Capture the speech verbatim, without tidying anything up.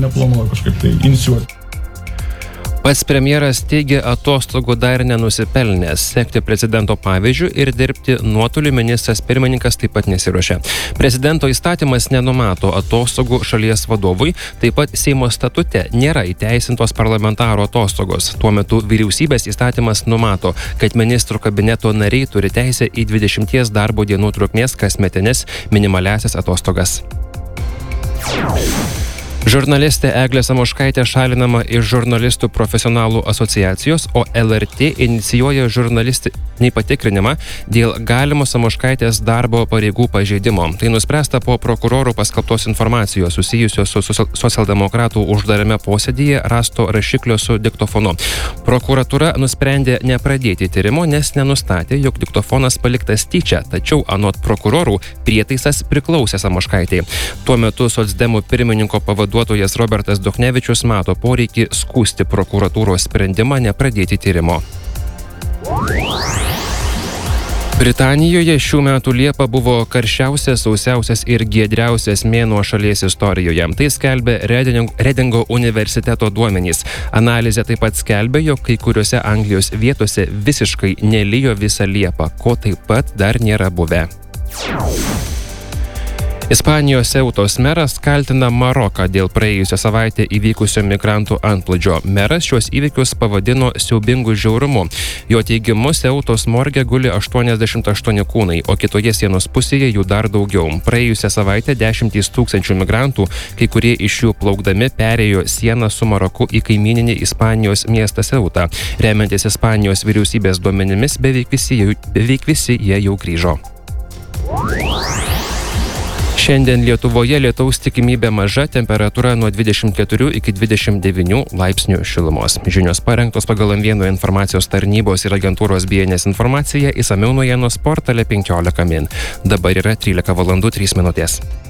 neplanuoju kažkaip tai inicijuoti. Pats premjeras teigia atostogų dar nenusipelnęs. Sekti prezidento pavyzdžių ir dirbti nuotoliu ministras pirmininkas taip pat nesiruošia. Prezidento įstatymas nenumato atostogų šalies vadovui, taip pat Seimo statute nėra įteisintos parlamentaro atostogos. Tuo metu vyriausybės įstatymas numato, kad ministrų kabineto nariai turi teisę į dvidešimties darbo dienų trukmės kasmetines minimaliasias atostogas. Žurnalistė Eglė Samoškaitė šalinama iš žurnalistų profesionalų asociacijos, o L R T inicijuoja žurnalistinį patikrinimą dėl galimo Samoškaitės darbo pareigų pažeidimo. Tai nuspręsta po prokurorų paskelbtos informacijos susijusios su socialdemokratų uždarame posėdyje rasto rašiklio su diktofonu. Prokuratūra nusprendė nepradėti tyrimo, nes nenustatė, jog diktofonas paliktas tyčia, tačiau anot prokurorų prietaisas priklausė Samoškaitei. Tuo metu socdemų pirmininko pavaduotojas Robertas Duchnevičius mato poreikį skųsti prokuratūros sprendimą nepradėti tyrimo. Britanijoje šių metų Liepa buvo karščiausias, sausiausias ir giedriausias mėnuo šalies istorijoje. Tai skelbia Redingo universiteto duomenys. Analizė taip pat skelbia, jog kai kuriuose Anglijos vietose visiškai nelijo visą Liepą, ko taip pat dar nėra buvę. Ispanijos Ceutos meras kaltina Maroką dėl praėjusią savaitę įvykusio migrantų antplūdžio. Meras šios įvykius pavadino siaubingu žiaurumu. Jo teigimu, Ceutos morge guli aštuoniasdešimt aštuoni kūnai, o kitoje sienos pusėje jų dar daugiau. Praėjusią savaitę dešimtys tūkstančių migrantų, kai kurie iš jų plaukdami, perėjo sieną su Maroku į kaimyninį Ispanijos miestą Ceutą. Remiantis Ispanijos vyriausybės duomenimis, beveik visi, beveik visi jie jau grįžo. Šiandien Lietuvoje lietaus tikimybė maža, temperatūra nuo dvidešimt keturių iki dvidešimt devynių laipsnių šilumos. Žinios parengtos pagal M vienas informacijos tarnybos ir agentūros B N S informaciją, išsamiau naujienos portale penkiolika min. Dabar yra trylika valandų trys minutės.